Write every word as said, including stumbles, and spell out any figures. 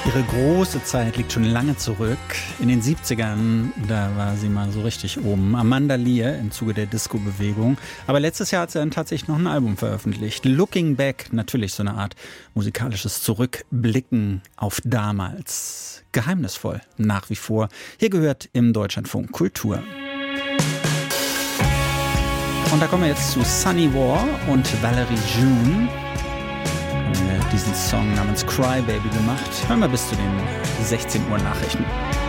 Ihre große Zeit liegt schon lange zurück. In den siebzigern, da war sie mal so richtig oben. Amanda Lear im Zuge der Disco-Bewegung. Aber letztes Jahr hat sie dann tatsächlich noch ein Album veröffentlicht. Looking Back, natürlich so eine Art musikalisches Zurückblicken auf damals. Geheimnisvoll, nach wie vor. Hier gehört im Deutschlandfunk Kultur. Und da kommen wir jetzt zu Sunny War und Valerie June. Diesen Song namens Cry Baby gemacht. Hören wir bis zu den sechzehn Uhr Nachrichten.